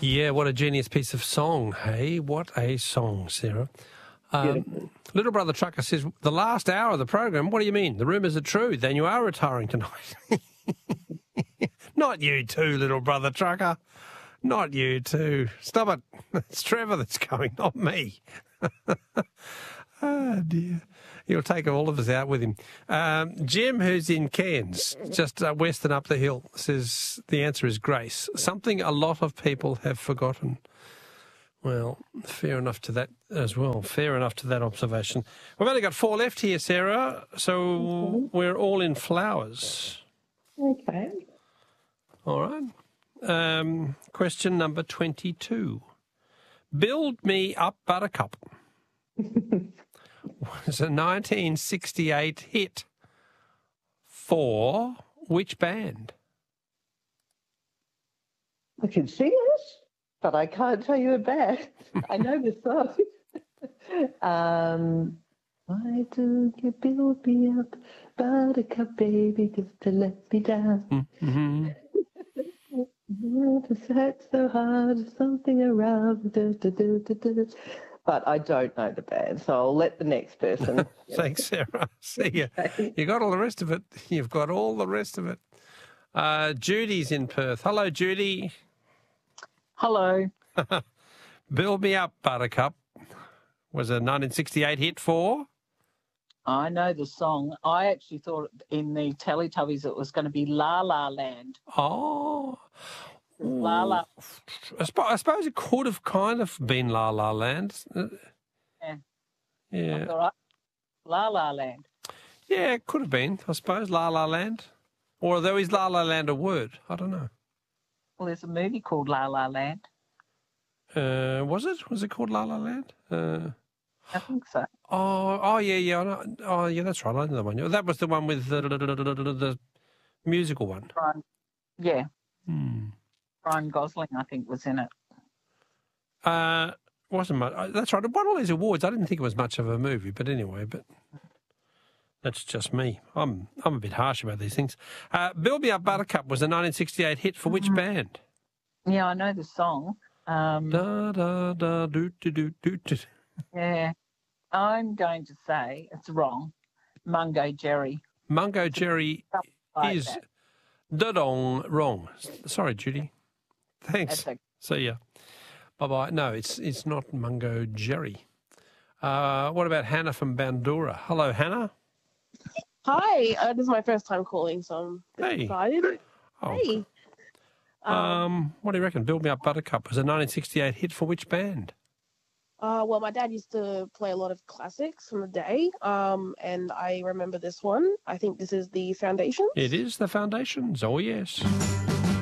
Yeah, what a genius piece of song, hey? What a song, Sarah. Little Brother Trucker says, the last hour of the program, what do you mean? The rumours are true, then you are retiring tonight. Not you too, Little Brother Trucker. Not you too. Stop it. It's Trevor that's going, not me. Oh, dear. He'll take all of us out with him. Jim, who's in Cairns, just west and up the hill, says the answer is grace. Something a lot of people have forgotten. Well, fair enough to that as well. Fair enough to that observation. We've only got 4 left here, Sarah, so we're all in flowers. Okay. All right. Question number 22. Build Me Up Buttercup was a 1968 hit for which band? I can sing it, but I can't tell you a band. I know the song. Why do you build me up, buttercup baby, just to let me down? Mm-hmm. To search so hard, something around. But I don't know the band, so I'll let the next person. Thanks, Sarah. See you. You got all the rest of it. You've got all the rest of it. Judy's in Perth. Hello, Judy. Hello. Build Me Up, Buttercup was a 1968 hit for? I know the song. I actually thought in the Teletubbies it was going to be La La Land. Oh. La La. I suppose it could have kind of been La La Land. Yeah. Yeah. All right. La La Land. Yeah, it could have been, I suppose, La La Land. Or though is La La Land a word? I don't know. Well, there's a movie called La La Land. Was it? Was it called La La Land? I think so. Oh, yeah. I know. Oh, yeah, that's right. I know that one. That was the one with the musical one. Yeah. Hmm. Ryan Gosling, I think, was in it. Wasn't much. That's right. It won all these awards. I didn't think it was much of a movie, but anyway, that's just me. I'm a bit harsh about these things. Build Me Up Buttercup was a 1968 hit for which band? Yeah, I know the song. Da da da do do do do do. Yeah. I'm going to say it's wrong. Mungo Jerry. Mungo Jerry Like is that. da-dong wrong. Sorry, Judy. Thanks. That's okay. See ya. Bye-bye. No, it's not Mungo Jerry. What about Hannah from Bandura? Hello, Hannah. Hi, this is my first time calling, so I'm a bit Hey. excited. Oh, Hey. what do you reckon? Build Me Up Buttercup was a 1968 hit for which band? Well, my dad used to play a lot of classics from the day, and I remember this one. I think this is the Foundations. It is the Foundations. Oh, yes.